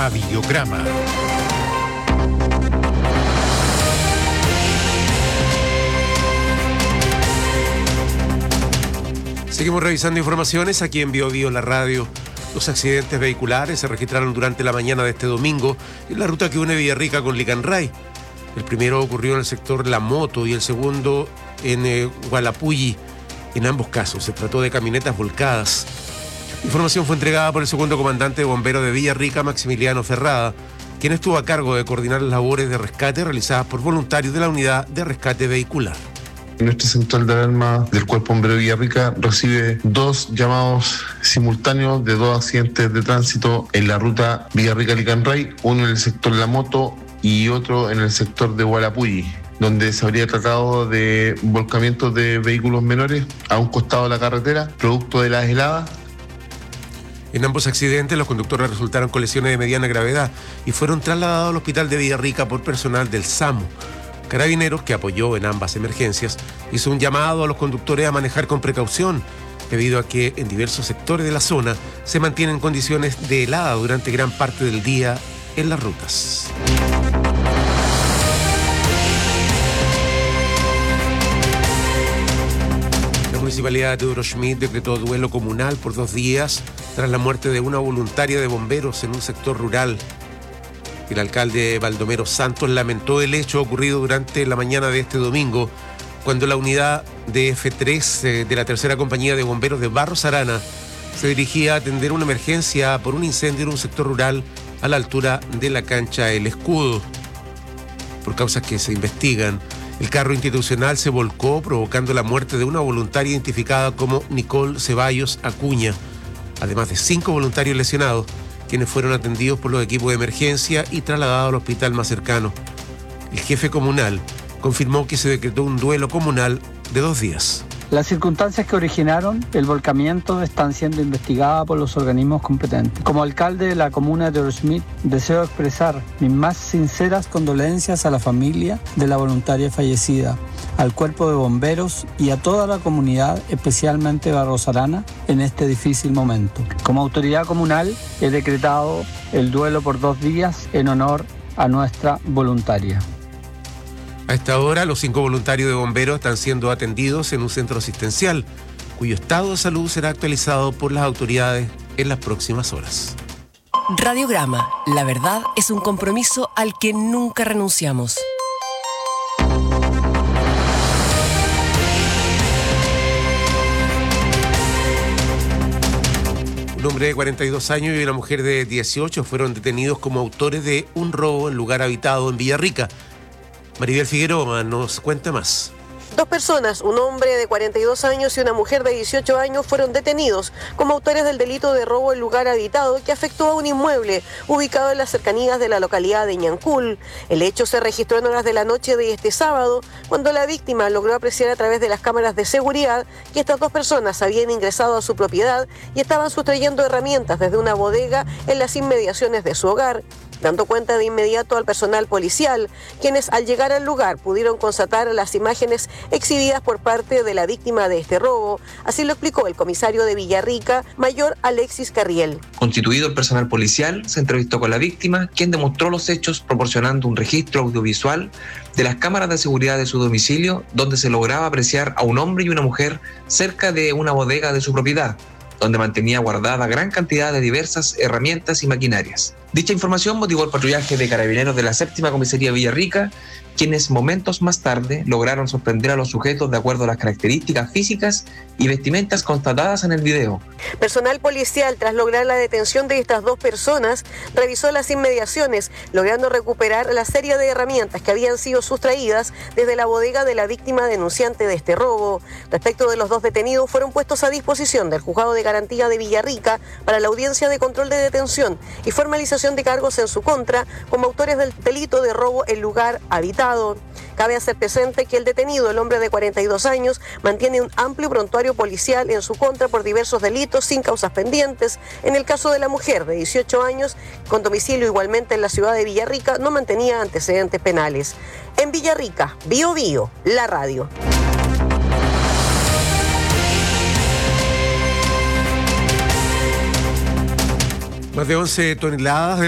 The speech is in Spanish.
Radiograma. Seguimos revisando informaciones aquí en BioBio, la radio. Los accidentes vehiculares se registraron durante la mañana de este domingo en la ruta que une Villarrica con Licanray. El primero ocurrió en el sector La Moto y el segundo en Hualapulli. En ambos casos se trató de camionetas volcadas. La información fue entregada por el segundo comandante de bomberos de Villarrica, Maximiliano Ferrada, quien estuvo a cargo de coordinar las labores de rescate realizadas por voluntarios de la unidad de rescate vehicular. Nuestra central de alarma del Cuerpo Bombero de Villarrica recibe 2 llamados simultáneos de 2 accidentes de tránsito en la ruta Villarrica-Licanray, uno en el sector La Moto y otro en el sector de Hualapulli, donde se habría tratado de volcamientos de vehículos menores a un costado de la carretera, producto de las heladas. En ambos accidentes, los conductores resultaron con lesiones de mediana gravedad y fueron trasladados al hospital de Villarrica por personal del SAMU. Carabineros, que apoyó en ambas emergencias, hizo un llamado a los conductores a manejar con precaución, debido a que en diversos sectores de la zona se mantienen condiciones de helada durante gran parte del día en las rutas. La Municipalidad de Teodoro Schmidt decretó duelo comunal por 2 días tras la muerte de una voluntaria de bomberos en un sector rural. El alcalde Baldomero Santos lamentó el hecho ocurrido durante la mañana de este domingo, cuando la unidad de F3 de la tercera compañía de bomberos de Barros Arana se dirigía a atender una emergencia por un incendio en un sector rural a la altura de la cancha El Escudo. Por causas que se investigan, el carro institucional se volcó, provocando la muerte de una voluntaria identificada como Nicole Ceballos Acuña, además de 5 voluntarios lesionados, quienes fueron atendidos por los equipos de emergencia y trasladados al hospital más cercano. El jefe comunal confirmó que se decretó un duelo comunal de 2 días. Las circunstancias que originaron el volcamiento están siendo investigadas por los organismos competentes. Como alcalde de la comuna de Teodoro Schmidt, deseo expresar mis más sinceras condolencias a la familia de la voluntaria fallecida, al cuerpo de bomberos y a toda la comunidad, especialmente Barros Arana, en este difícil momento. Como autoridad comunal, he decretado el duelo por 2 días en honor a nuestra voluntaria. A esta hora, los 5 voluntarios de bomberos están siendo atendidos en un centro asistencial, cuyo estado de salud será actualizado por las autoridades en las próximas horas. Radiograma. La verdad es un compromiso al que nunca renunciamos. Un hombre de 42 años y una mujer de 18 fueron detenidos como autores de un robo en lugar habitado en Villarrica. Maribel Figueroa nos cuenta más. 2 personas, un hombre de 42 años y una mujer de 18 años, fueron detenidos como autores del delito de robo en lugar habitado que afectó a un inmueble ubicado en las cercanías de la localidad de Ñancul. El hecho se registró en horas de la noche de este sábado, cuando la víctima logró apreciar a través de las cámaras de seguridad que estas 2 personas habían ingresado a su propiedad y estaban sustrayendo herramientas desde una bodega en las inmediaciones de su hogar, dando cuenta de inmediato al personal policial, quienes al llegar al lugar pudieron constatar las imágenes exhibidas por parte de la víctima de este robo. Así lo explicó el comisario de Villarrica, mayor Alexis Carriel. Constituido el personal policial, se entrevistó con la víctima, quien demostró los hechos proporcionando un registro audiovisual de las cámaras de seguridad de su domicilio, donde se lograba apreciar a un hombre y una mujer cerca de una bodega de su propiedad, donde mantenía guardada gran cantidad de diversas herramientas y maquinarias. Dicha información motivó el patrullaje de carabineros de la 7ª Comisaría Villarrica, quienes momentos más tarde lograron sorprender a los sujetos de acuerdo a las características físicas y vestimentas constatadas en el video. Personal policial, tras lograr la detención de estas 2 personas, revisó las inmediaciones, logrando recuperar la serie de herramientas que habían sido sustraídas desde la bodega de la víctima denunciante de este robo. Respecto de los 2 detenidos, fueron puestos a disposición del Juzgado de Garantía de Villarrica para la audiencia de control de detención y formalización de cargos en su contra como autores del delito de robo en lugar habitado. Cabe hacer presente que el detenido, el hombre de 42 años, mantiene un amplio prontuario policial en su contra por diversos delitos sin causas pendientes. En el caso de la mujer de 18 años, con domicilio igualmente en la ciudad de Villarrica, no mantenía antecedentes penales. En Villarrica, BioBio, la radio. Más de 11 toneladas de